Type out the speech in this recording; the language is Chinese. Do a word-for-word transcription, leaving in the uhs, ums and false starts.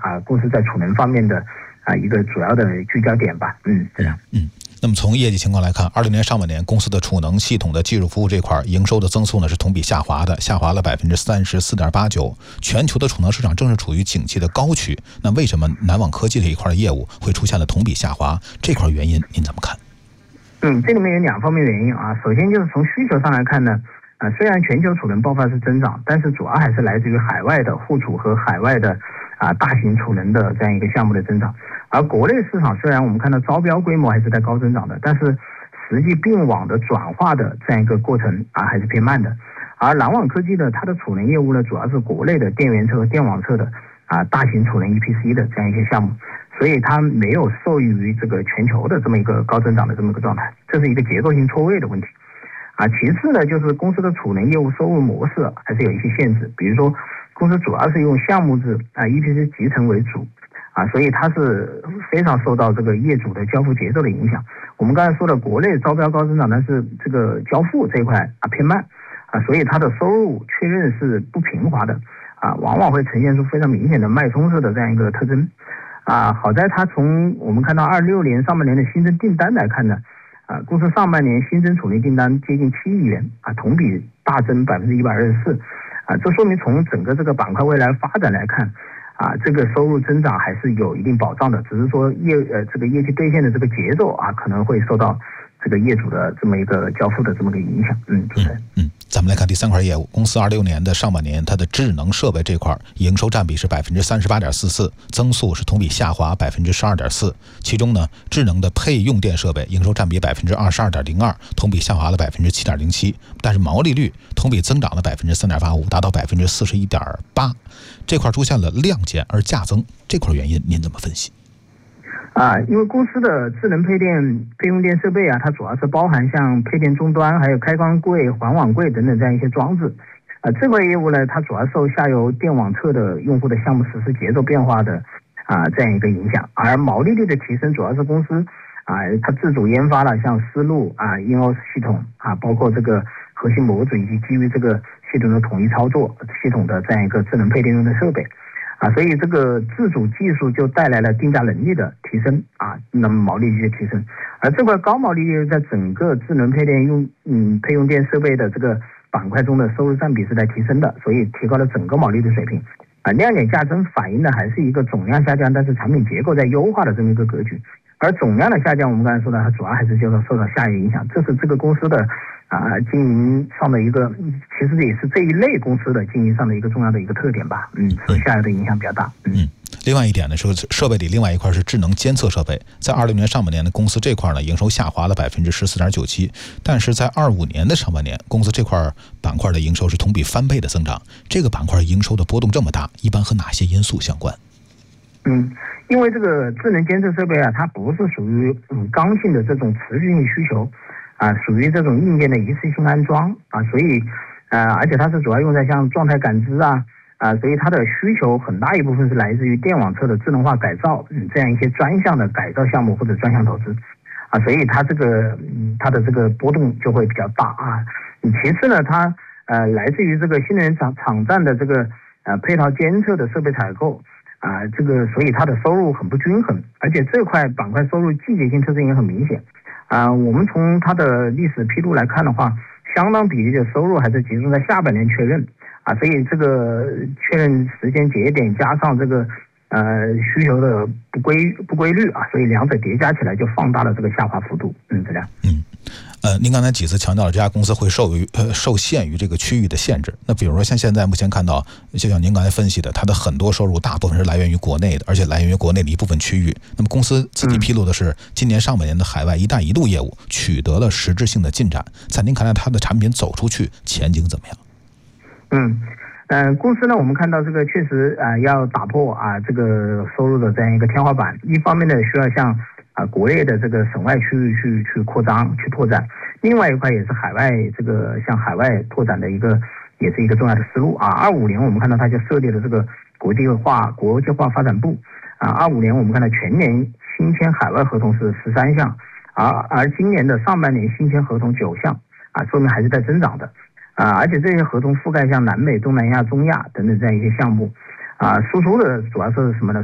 啊公司在储能方面的啊一个主要的聚焦点吧。嗯，这样。 嗯。那么从业绩情况来看，二六年上半年公司的储能系统的技术服务这块营收的增速呢是同比下滑的，下滑了百分之三十四点八九。全球的储能市场正是处于景气的高区，那为什么南网科技这一块的业务会出现了同比下滑？这块原因您怎么看？ 嗯，这里面有两方面原因啊。首先就是从需求上来看呢，啊虽然全球储能爆发是增长，但是主要还是来自于海外的户储和海外的啊大型储能的这样一个项目的增长。而国内市场虽然我们看到招标规模还是在高增长的，但是实际并网的转化的这样一个过程啊还是偏慢的。而南网科技呢，它的储能业务呢主要是国内的电源车、电网车的啊大型储能 E P C 的这样一些项目，所以它没有受益于这个全球的这么一个高增长的这么一个状态，这是一个结构性错位的问题。啊，其次呢，就是公司的储能业务收入模式还是有一些限制，比如说公司主要是用项目制啊 E P C 集成为主。啊，所以它是非常受到这个业主的交付节奏的影响。我们刚才说的国内招标高增长，但是这个交付这一块啊偏慢啊，所以它的收入确认是不平滑的啊，往往会呈现出非常明显的脉冲式的这样一个特征啊。好在它从我们看到二六年上半年的新增订单来看呢，啊，公司上半年新增储能订单接近七亿元啊，同比大增百分之一百二十四啊，这说明从整个这个板块未来发展来看。啊，这个收入增长还是有一定保障的，只是说业呃这个业绩兑现的这个节奏啊，可能会受到这个业主的这么一个交付的这么个影响。嗯，主持人。 嗯，咱们来看第三块业务，公司二六年的上半年，它的智能设备这块营收占比是百分之三十八点四四，增速是同比下滑百分之十二点四。其中呢，智能的配用电设备营收占比百分之二十二点零二，同比下滑了百分之七点零七，但是毛利率同比增长了百分之三点八五，达到百分之四十一点八。这块出现了量减而价增，这块原因您怎么分析？ 啊，因为公司的智能配电配用电设备啊，它主要是包含像配电终端、还有开关柜、环网柜等等这样一些装置。啊，这块业务呢，它主要受下游电网侧的用户的项目实施节奏变化的啊这样一个影响，而毛利率的提升主要是公司啊它自主研发了像思路啊 I N O S 系统啊，包括这个核心模组以及基于这个系统的统一操作系统的这样一个智能配电用的设备。啊，所以这个自主技术就带来了定价能力的提升啊，那么毛利率的提升，而这块高毛利率在整个智能配电用嗯配用电设备的这个板块中的收入占比是在提升的，所以提高了整个毛利率水平。啊，量减价增反映的还是一个总量下降，但是产品结构在优化的这么一个格局。而总量的下降，我们刚才说的，它主要还是就是受到下游影响，这是这个公司的啊经营上的一个，其实也是这一类公司的经营上的一个重要的一个特点吧。嗯，受下游的影响比较大。 嗯。嗯，另外一点呢是设备里另外一块是智能监测设备，在二六年上半年的公司这块呢营收下滑了百分之十四点九七，但是在二五年的上半年，公司这块板块的营收是同比翻倍的增长。这个板块营收的波动这么大，一般和哪些因素相关？ 嗯，因为这个智能监测设备啊，它不是属于嗯刚性的这种持续性需求啊，属于这种硬件的一次性安装啊，所以呃，而且它是主要用在像状态感知啊啊，所以它的需求很大一部分是来自于电网侧的智能化改造，嗯，这样一些专项的改造项目或者专项投资啊，所以它这个嗯它的这个波动就会比较大啊。其次呢，它呃来自于这个新能源场场站的这个呃配套监测的设备采购。啊，这个所以它的收入很不均衡，而且这块板块收入季节性特征也很明显。啊，我们从它的历史披露来看的话，相当比例的收入还是集中在下半年确认。啊，所以这个确认时间节点加上这个呃需求的不规不规律啊，所以两者叠加起来就放大了这个下滑幅度。嗯，这样。 嗯。呃，您刚才几次强调了这家公司会受于呃受限于这个区域的限制。那比如说像现在目前看到，就像您刚才分析的，它的很多收入大部分是来源于国内的，而且来源于国内的一部分区域。那么公司自己披露的是，今年上半年的海外“一带一路”业务取得了实质性的进展。在您看来，它的产品走出去前景怎么样？ 嗯。呃，公司呢，我们看到这个确实啊、呃，要打破啊这个收入的这样一个天花板。一方面呢，需要向啊国内的这个省外区域去去扩张、去拓展；另外一块也是海外这个向海外拓展的一个，也是一个重要的思路啊。二五年我们看到它就设立了这个国际化国际化发展部啊。二五年我们看到全年新签海外合同是十三项，而而今年的上半年新签合同九项啊，说明还是在增长的。啊，而且这些合同覆盖像南美、东南亚、中亚等等这样一些项目，啊，输出的主要是什么呢？